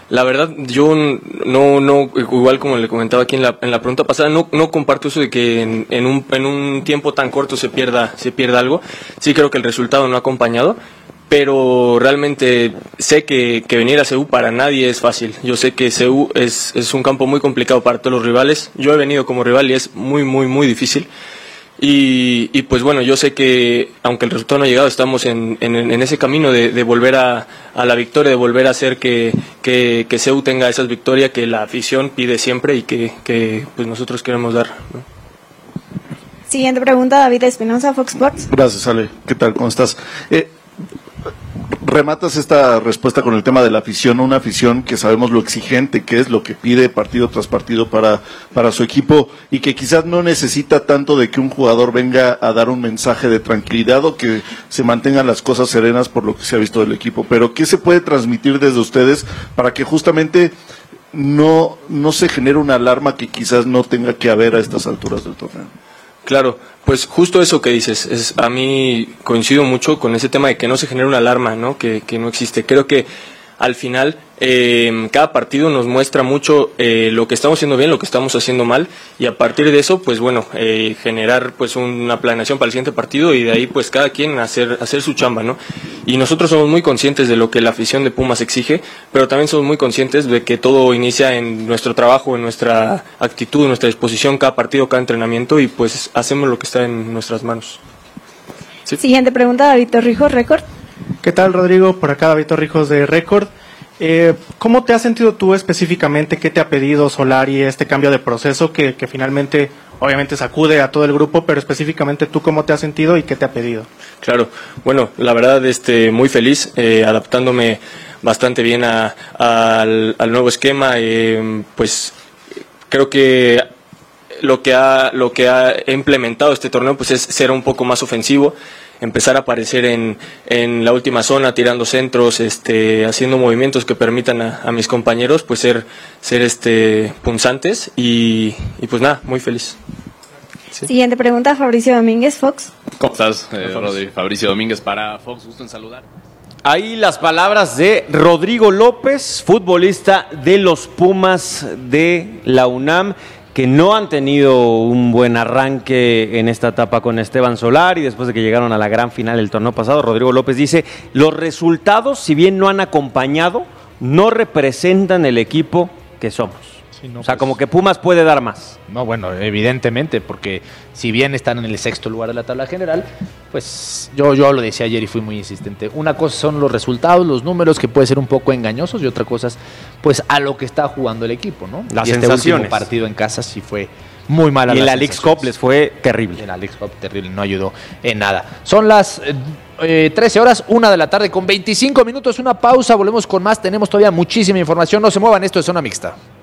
La verdad, yo no, igual como le comentaba aquí en la pregunta pasada, no comparto eso de que en un tiempo tan corto se pierda algo. Sí creo que el resultado no ha acompañado, pero realmente sé que venir a CU para nadie es fácil. Yo sé que CU es un campo muy complicado para todos los rivales. Yo he venido como rival y es muy, muy, muy difícil. Y pues bueno, yo sé que aunque el resultado no ha llegado, estamos en ese camino de volver a la victoria, de volver a hacer que CU tenga esas victorias que la afición pide siempre y que pues nosotros queremos dar, ¿no? Siguiente pregunta, David Espinosa, Fox Sports. Gracias, Ale. ¿Qué tal? ¿Cómo estás? Rematas esta respuesta con el tema de la afición, una afición que sabemos lo exigente que es, lo que pide partido tras partido para su equipo y que quizás no necesita tanto de que un jugador venga a dar un mensaje de tranquilidad o que se mantengan las cosas serenas por lo que se ha visto del equipo. Pero ¿qué se puede transmitir desde ustedes para que justamente no se genere una alarma que quizás no tenga que haber a estas alturas del torneo? Claro, pues justo eso que dices, a mí coincido mucho con ese tema de que no se genere una alarma, ¿no? Que no existe. Creo que al final cada partido nos muestra mucho lo que estamos haciendo bien, lo que estamos haciendo mal, y a partir de eso, pues bueno, generar pues una planeación para el siguiente partido y de ahí pues cada quien hacer su chamba, ¿no? Y nosotros somos muy conscientes de lo que la afición de Pumas exige, pero también somos muy conscientes de que todo inicia en nuestro trabajo, en nuestra actitud, en nuestra disposición, cada partido, cada entrenamiento, y pues hacemos lo que está en nuestras manos. ¿Sí? Siguiente pregunta, David Torrijos, Record. ¿Qué tal, Rodrigo? Por acá David Torrijos de Record. ¿Cómo te has sentido tú específicamente? ¿Qué te ha pedido Solari este cambio de proceso que finalmente, obviamente, sacude a todo el grupo, pero específicamente tú cómo te has sentido y qué te ha pedido? Claro, bueno, la verdad muy feliz, adaptándome bastante bien al nuevo esquema, pues creo que lo que ha implementado este torneo pues es ser un poco más ofensivo, empezar a aparecer en la última zona, tirando centros, haciendo movimientos que permitan a mis compañeros pues ser punzantes y pues nada, muy feliz. ¿Sí? Siguiente pregunta, Fabricio Domínguez, Fox. ¿Cómo estás, Rodri? Fabricio Domínguez para Fox, gusto en saludar. Ahí las palabras de Rodrigo López, futbolista de los Pumas de la UNAM, que no han tenido un buen arranque en esta etapa con Esteban Solari, después de que llegaron a la gran final el torneo pasado. Rodrigo López dice, los resultados, si bien no han acompañado, no representan el equipo que somos. Sí, no, o sea, pues, como que Pumas puede dar más. No, bueno, evidentemente, porque si bien están en el 6º lugar de la tabla general, pues yo lo decía ayer y fui muy insistente. Una cosa son los resultados, los números, que pueden ser un poco engañosos, y otra cosa es pues a lo que está jugando el equipo, ¿no? Las y sensaciones. Último partido en casa sí fue muy mala. Y en la Leagues Cup les fue terrible. En la Leagues Cup terrible, no ayudó en nada. Son las 13 horas, 1 de la tarde con 25 minutos, una pausa, volvemos con más, tenemos todavía muchísima información, no se muevan, esto es Zona Mixta.